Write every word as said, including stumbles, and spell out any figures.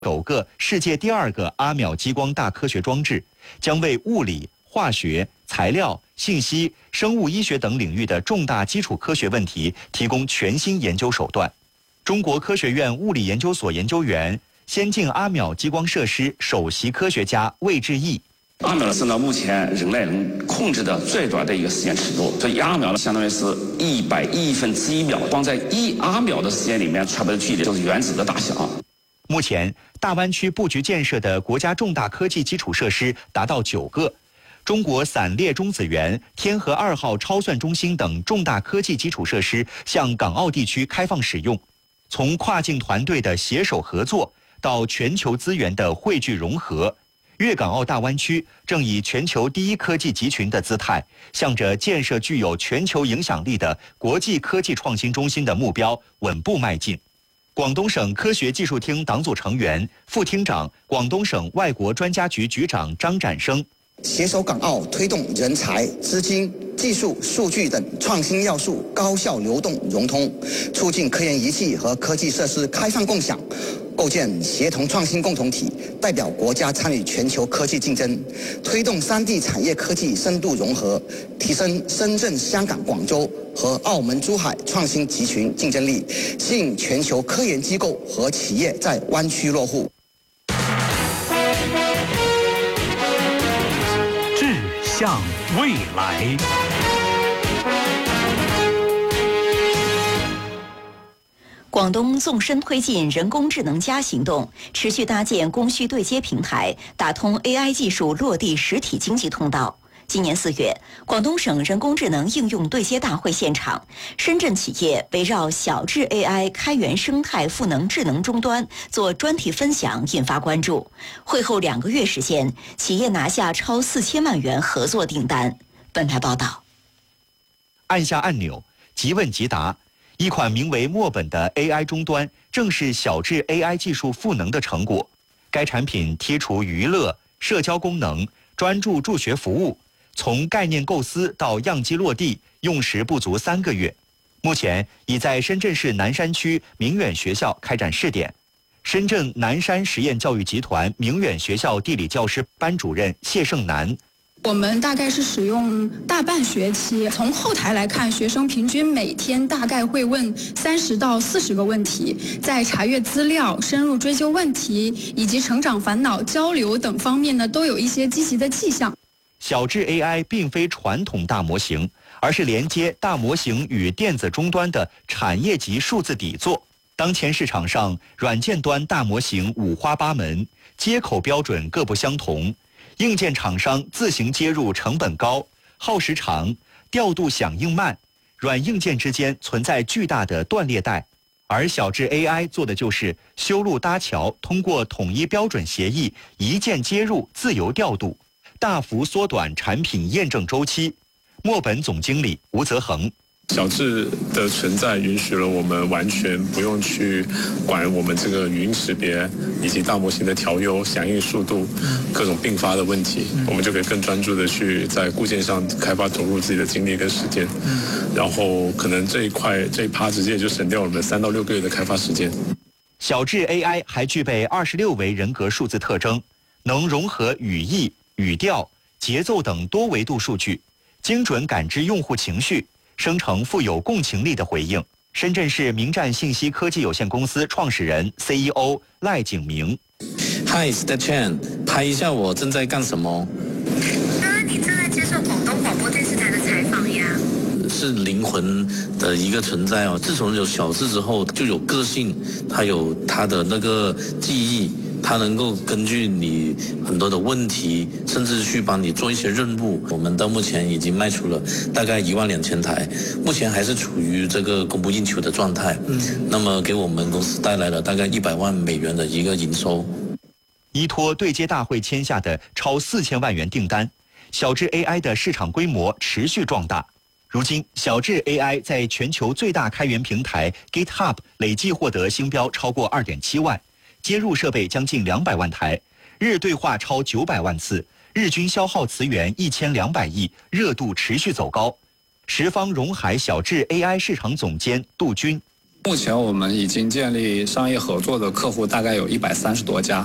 首个、世界第二个阿秒激光大科学装置，将为物理、化学、材料、信息、生物医学等领域的重大基础科学问题提供全新研究手段。中国科学院物理研究所研究员、先进阿秒激光设施首席科学家魏志毅。 阿秒是呢，目前人类能控制的最短的一个时间尺度，所以一阿秒呢，相当于是一百亿分之一秒。光在一阿秒的时间里面，传播的距离就是原子的大小。 目前，大湾区布局建设的国家重大科技基础设施达到九个，中国散裂中子源、天河二号超算中心等重大科技基础设施向港澳地区开放使用。从跨境团队的携手合作到全球资源的汇聚融合，粤港澳大湾区正以全球第一科技集群的姿态，向着建设具有全球影响力的国际科技创新中心的目标稳步迈进。广东省科学技术厅党组成员、副厅长、广东省外国专家局局长张展生。 携手港澳推动人才、资金、技术、数据等创新要素高效流动融通，促进科研仪器和科技设施开放共享，构建协同创新共同体，代表国家参与全球科技竞争，推动三地产业科技深度融合，提升深圳、香港、广州和澳门、珠海创新集群竞争力，吸引全球科研机构和企业在湾区落户。 向未来。 广东纵深推进人工智能加行动，持续搭建供需对接平台，打通 A I 技术落地实体经济通道。今年四月，广东省人工智能应用对接大会现场，深圳企业围绕小智 A I 开源生态赋能智能终端做专题分享，引发关注。会后两个月时间，企业拿下超四千万元合作订单。本台报道。 按下按钮，即问即答，一款名为墨本的 A I 终端正是小智 A I 技术赋能的成果。该产品剔除娱乐、社交功能，专注助学服务。从概念构思到样机落地，用时不足三个月。目前已在深圳市南山区明远学校开展试点。深圳南山实验教育集团明远学校地理教师班主任谢胜南。 我们大概是使用大半学期，从后台来看，学生平均每天大概会问三十到四十个问题，在查阅资料、深入追究问题以及成长烦恼、交流等方面呢，都有一些积极的迹象。 小智 A I 并非传统大模型，而是连接大模型与电子终端的产业级数字底座。当前市场上软件端大模型五花八门，接口标准各不相同，硬件厂商自行接入成本高、耗时长、调度响应慢，软硬件之间存在巨大的断裂带。而小智 A I 做的就是修路搭桥，通过统一标准协议，一键接入，自由调度，大幅缩短产品验证周期。墨本总经理吴泽恒。 小智的存在允许了我们完全不用去管我们这个语音识别以及大模型的调优、响应速度、各种并发的问题，我们就可以更专注的去在固件上开发投入自己的精力跟时间，然后可能这一块这一趴直接就省掉我们三到六个月的开发时间。 小智 A I 还具备二十六维人格数字特征，能融合语义、语调、节奏等多维度数据，精准感知用户情绪，生成富有共情力的回应。深圳市明战信息科技有限公司创始人 C E O 赖景明。 Hi, Star Chan， 拍一下我正在干什么？ 啊，你正在接受广东广播电视台的采访呀。 是灵魂的一个存在哦。自从有小智之后，就有个性，它有它的那个记忆。它能够根据你很多的问题，甚至去帮你做一些任务。我们到目前已经卖出了大概一万两千台，目前还是处于这个供不应求的状态。嗯，那么给我们公司带来了大概一百万美元的一个营收。 依托对接大会签下的超四千万元订单，小智 A I 的市场规模持续壮大。如今，小智 A I 在全球最大开源平台 GitHub 累计获得星标超过二点七万。接入设备将近两百万台，日对话超九百万次，日均消耗词源一千两百亿，热度持续走高。十方荣海小智 A I 市场总监杜军， 目前我们已经建立商业合作的客户大概有一百三十多家。